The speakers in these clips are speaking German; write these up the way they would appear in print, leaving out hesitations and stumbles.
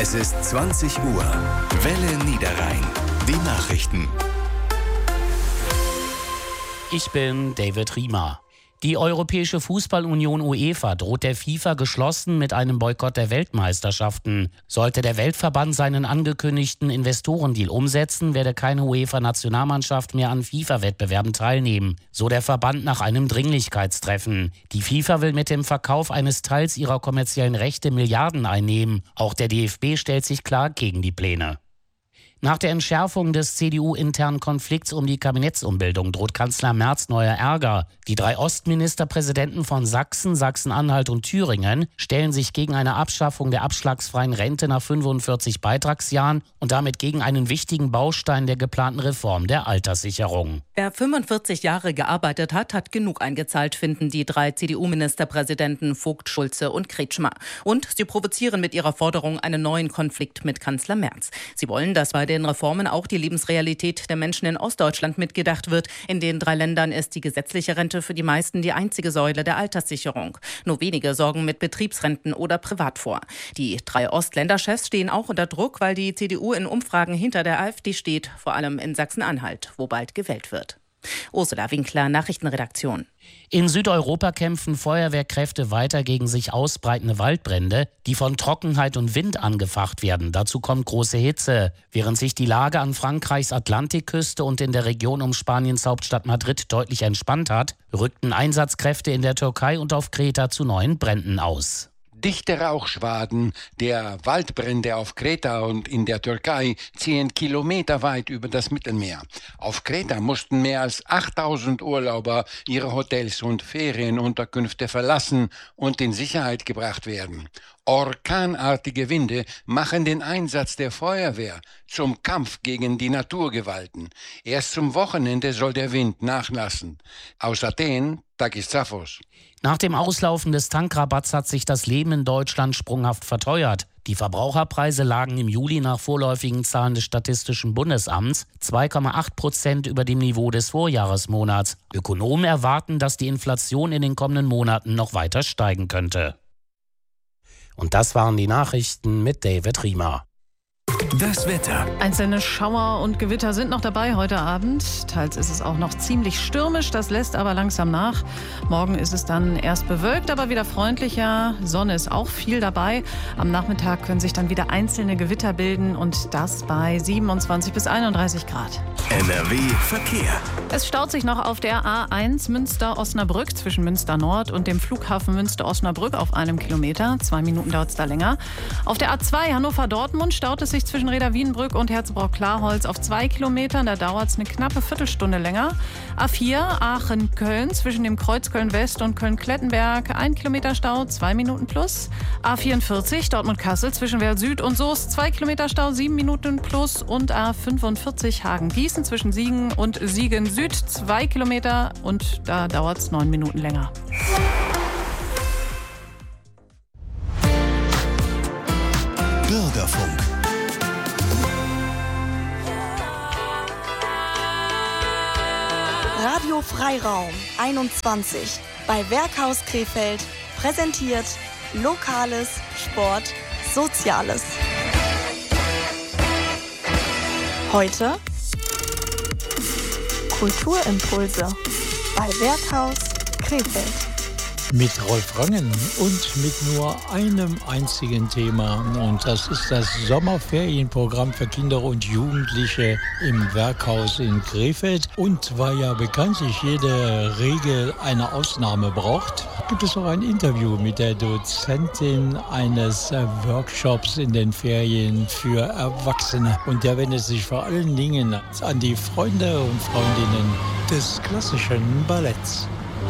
Es ist 20 Uhr. Welle Niederrhein. Die Nachrichten. Ich bin David Riemer. Die Europäische Fußballunion UEFA droht der FIFA geschlossen mit einem Boykott der Weltmeisterschaften. Sollte der Weltverband seinen angekündigten Investorendeal umsetzen, werde keine UEFA-Nationalmannschaft mehr an FIFA-Wettbewerben teilnehmen, so der Verband nach einem Dringlichkeitstreffen. Die FIFA will mit dem Verkauf eines Teils ihrer kommerziellen Rechte Milliarden einnehmen. Auch der DFB stellt sich klar gegen die Pläne. Nach der Entschärfung des CDU-internen Konflikts um die Kabinettsumbildung droht Kanzler Merz neuer Ärger. Die 3 Ostministerpräsidenten von Sachsen, Sachsen-Anhalt und Thüringen stellen sich gegen eine Abschaffung der abschlagsfreien Rente nach 45 Beitragsjahren und damit gegen einen wichtigen Baustein der geplanten Reform der Alterssicherung. Wer 45 Jahre gearbeitet hat, hat genug eingezahlt, finden die 3 CDU-Ministerpräsidenten Vogt, Schulze und Kretschmer. Und sie provozieren mit ihrer Forderung einen neuen Konflikt mit Kanzler Merz. Sie wollen, dass bei den Reformen auch die Lebensrealität der Menschen in Ostdeutschland mitgedacht wird. In den 3 Ländern ist die gesetzliche Rente für die meisten die einzige Säule der Alterssicherung. Nur wenige sorgen mit Betriebsrenten oder privat vor. Die 3 Ostländerchefs stehen auch unter Druck, weil die CDU in Umfragen hinter der AfD steht, vor allem in Sachsen-Anhalt, wo bald gewählt wird. Ursula Winkler, Nachrichtenredaktion. In Südeuropa kämpfen Feuerwehrkräfte weiter gegen sich ausbreitende Waldbrände, die von Trockenheit und Wind angefacht werden. Dazu kommt große Hitze. Während sich die Lage an Frankreichs Atlantikküste und in der Region um Spaniens Hauptstadt Madrid deutlich entspannt hat, rückten Einsatzkräfte in der Türkei und auf Kreta zu neuen Bränden aus. Dichte Rauchschwaden der Waldbrände auf Kreta und in der Türkei ziehen kilometerweit über das Mittelmeer. Auf Kreta mussten mehr als 8000 Urlauber ihre Hotels und Ferienunterkünfte verlassen und in Sicherheit gebracht werden. Orkanartige Winde machen den Einsatz der Feuerwehr zum Kampf gegen die Naturgewalten. Erst zum Wochenende soll der Wind nachlassen. Aus Athen, Takis Zaphos. Nach dem Auslaufen des Tankrabatts hat sich das Leben in Deutschland sprunghaft verteuert. Die Verbraucherpreise lagen im Juli nach vorläufigen Zahlen des Statistischen Bundesamts 2,8% über dem Niveau des Vorjahresmonats. Ökonomen erwarten, dass die Inflation in den kommenden Monaten noch weiter steigen könnte. Und das waren die Nachrichten mit David Riemer. Das Wetter. Einzelne Schauer und Gewitter sind noch dabei heute Abend. Teils ist es auch noch ziemlich stürmisch, das lässt aber langsam nach. Morgen ist es dann erst bewölkt, aber wieder freundlicher. Sonne ist auch viel dabei. Am Nachmittag können sich dann wieder einzelne Gewitter bilden und das bei 27 bis 31 Grad. NRW Verkehr. Es staut sich noch auf der A1 Münster-Osnabrück zwischen Münster Nord und dem Flughafen Münster-Osnabrück auf 1 Kilometer. 2 Minuten dauert es da länger. Auf der A2 Hannover-Dortmund staut es sich zwischen Reda-Wienbrück und Herzbruch-Klarholz auf 2 Kilometern. Da dauert es eine knappe Viertelstunde länger. A4 Aachen-Köln zwischen dem Kreuz Köln-West und Köln-Klettenberg 1 Kilometer Stau, 2 Minuten plus. A44 Dortmund-Kassel zwischen Werl Süd und Soest 2 Kilometer Stau, 7 Minuten plus. Und A45 Hagen-Gießen zwischen Siegen und Siegen Süd 2 Kilometer und da dauert es 9 Minuten länger. Bürgerfunk. Radio Freiraum 21 bei Werkhaus Krefeld präsentiert Lokales, Sport, Soziales. Heute Kulturimpulse bei Werkhaus Krefeld. Mit Rolf Rangen und mit nur einem einzigen Thema. Und das ist das Sommerferienprogramm für Kinder und Jugendliche im Werkhaus in Krefeld. Und weil ja bekanntlich jede Regel eine Ausnahme braucht, gibt es auch ein Interview mit der Dozentin eines Workshops in den Ferien für Erwachsene. Und der wendet sich vor allen Dingen an die Freunde und Freundinnen des klassischen Balletts.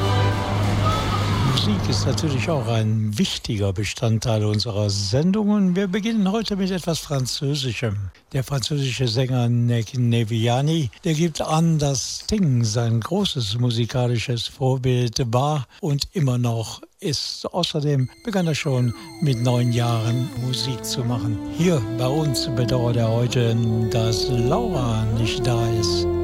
Musik ist natürlich auch ein wichtiger Bestandteil unserer Sendung und wir beginnen heute mit etwas Französischem. Der französische Sänger Nek Neviani, der gibt an, dass Sting sein großes musikalisches Vorbild war und immer noch ist. Außerdem begann er schon mit 9 Jahren Musik zu machen. Hier bei uns bedauert er heute, dass Laura nicht da ist.